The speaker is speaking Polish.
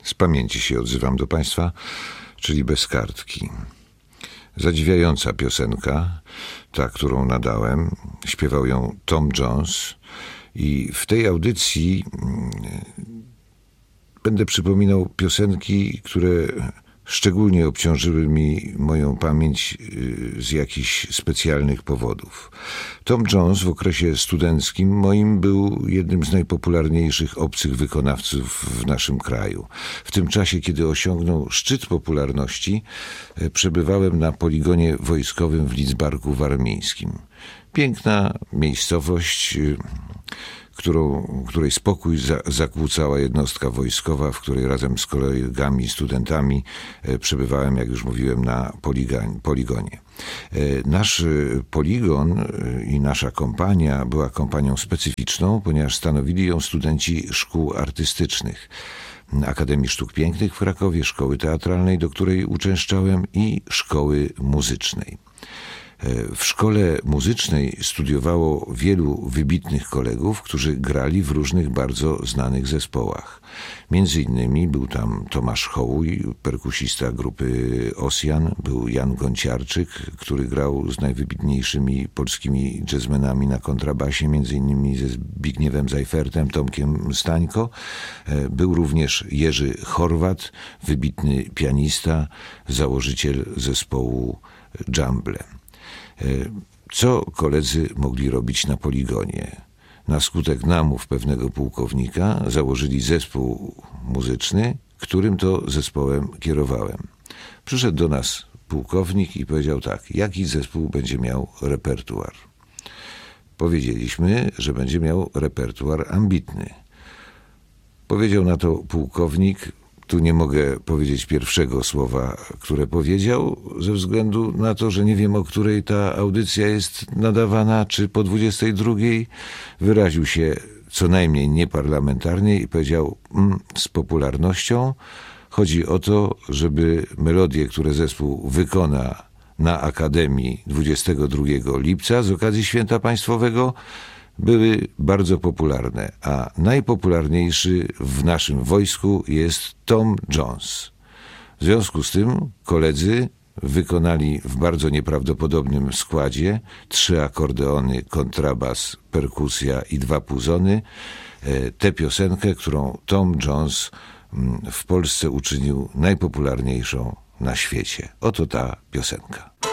Z pamięci się odzywam do Państwa, czyli bez kartki. Zadziwiająca piosenka, ta, którą nadałem. Śpiewał ją Tom Jones i w tej audycji będę przypominał piosenki, które szczególnie obciążyły mi moją pamięć z jakichś specjalnych powodów. Tom Jones w okresie studenckim moim był jednym z najpopularniejszych obcych wykonawców w naszym kraju. W tym czasie, kiedy osiągnął szczyt popularności, przebywałem na poligonie wojskowym w Lidzbarku Warmińskim. Piękna miejscowość, której spokój zakłócała jednostka wojskowa, w której razem z kolegami, studentami przebywałem, jak już mówiłem, na poligonie. Nasz poligon i nasza kompania była kompanią specyficzną, ponieważ stanowili ją studenci szkół artystycznych. Akademii Sztuk Pięknych w Krakowie, szkoły teatralnej, do której uczęszczałem, i szkoły muzycznej. W szkole muzycznej studiowało wielu wybitnych kolegów, którzy grali w różnych bardzo znanych zespołach. Między innymi był tam Tomasz Hołuj, perkusista grupy Osjan, był Jan Gonciarczyk, który grał z najwybitniejszymi polskimi jazzmenami na kontrabasie, między innymi ze Zbigniewem Zajfertem, Tomkiem Stańko. Był również Jerzy Chorwat, wybitny pianista, założyciel zespołu Jumble. Co koledzy mogli robić na poligonie? Na skutek namów pewnego pułkownika założyli zespół muzyczny, którym to zespołem kierowałem. Przyszedł do nas pułkownik i powiedział tak: jaki zespół będzie miał repertuar? Powiedzieliśmy, że będzie miał repertuar ambitny. Powiedział na to pułkownik: tu nie mogę powiedzieć pierwszego słowa, które powiedział, ze względu na to, że nie wiem, o której ta audycja jest nadawana, czy po 22. Wyraził się co najmniej nieparlamentarnie i powiedział: z popularnością chodzi o to, żeby melodie, które zespół wykona na Akademii 22 lipca z okazji Święta Państwowego, były bardzo popularne, a najpopularniejszy w naszym wojsku jest Tom Jones. W związku z tym koledzy wykonali w bardzo nieprawdopodobnym składzie 3 akordeony, kontrabas, perkusja i 2 puzony, tę piosenkę, którą Tom Jones w Polsce uczynił najpopularniejszą na świecie. Oto ta piosenka.